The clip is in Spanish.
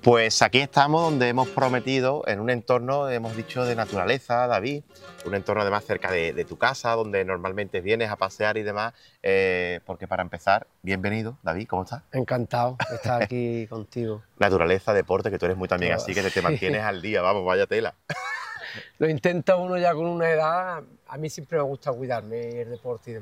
Pues aquí estamos donde hemos prometido, en un entorno, hemos dicho, de naturaleza, David, un entorno además cerca de tu casa, donde normalmente vienes a pasear y demás, porque para empezar, bienvenido, David, ¿cómo estás? Encantado de estar aquí contigo. Naturaleza, deporte, que tú eres muy también Todo, así, que te sí. mantienes al día, vamos, vaya tela. Lo intenta uno ya con una edad. A mí siempre me gusta cuidarme y el deporte y demás.